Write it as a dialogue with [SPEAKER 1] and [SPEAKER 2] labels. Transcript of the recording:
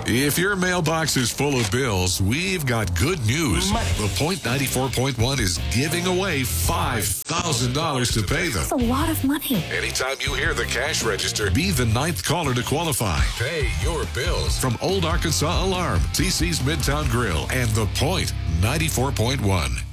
[SPEAKER 1] If your mailbox is full of bills, we've got good news. The Point 94.1 is giving away $5,000 to pay them.
[SPEAKER 2] That's a lot of money.
[SPEAKER 1] Anytime you hear the cash register, be the 9th caller to qualify. Pay your bills from Old Arkansas Alarm, TC's Midtown Grill, and The Point 94.1.